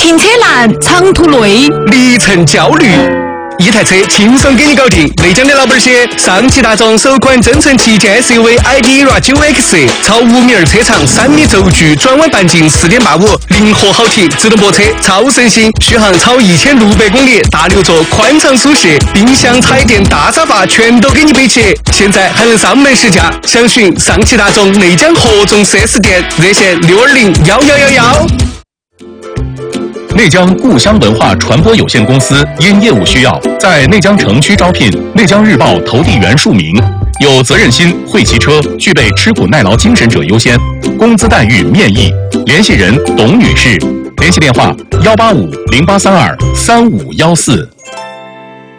停车难，长途累， 里程焦虑。一台车轻松给你搞定。内江的老板些，上汽大众首款增程旗舰 SUV ID.ERA 9X， 超5米2车长，3米轴距，转弯半径4.85，灵活好停，自动泊车，超省心，续航超1600公里，大6座，宽敞舒适，冰箱、彩电、大沙发全都给你备齐。现在还能上门试驾，详询上汽大众内江合众 4S 店，热线6201111。 内江故乡文化传播有限公司因业务需要，在内江城区招聘内江日报投递员数名，有责任心、会骑车、具备吃苦耐劳精神者优先，工资待遇面议。联系人董女士，联系电话18508323514。